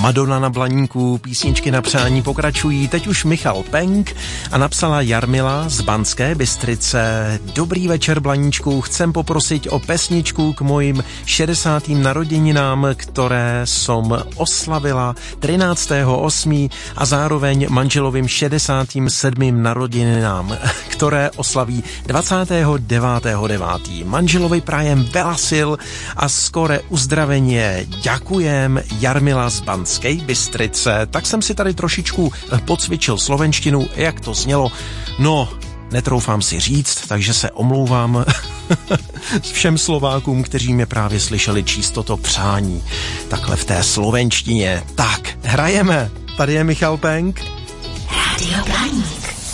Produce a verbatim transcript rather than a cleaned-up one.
Madonna na Blaníku, písničky na přání pokračují. Teď už Michal Penk a napsala Jarmila z Banské Bystrice. Dobrý večer, Blaníčku, chcem poprosit o pesničku k mojim šedesátým narozeninám, které som oslavila třináctého osmého a zároveň manželovým šedesátým sedmým narozeninám, které oslaví dvacátého devátého devátého Manželovi prajem veľa sil a skore uzdravenie. Ďakujem, Jarmila z Banskej Bystrice. Tak jsem si tady trošičku pocvičil slovenštinu, jak to znělo. No, netroufám si říct, takže se omlouvám všem Slovákům, kteří mě právě slyšeli číst toto přání. Takhle v té slovenštině. Tak, hrajeme. Tady je Michal Penk. Rádio Blaník.